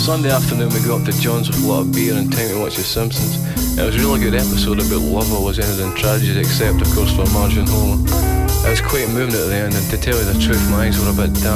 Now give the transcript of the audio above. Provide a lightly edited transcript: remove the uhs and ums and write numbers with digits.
Sunday afternoon we got up to John's with a lot of beer and time to watch The Simpsons. It was a really good episode about love always ended in tragedy, except of course for Marge and Homer. It was quite moving at the end, and to tell you the truth, my eyes were a bit dim.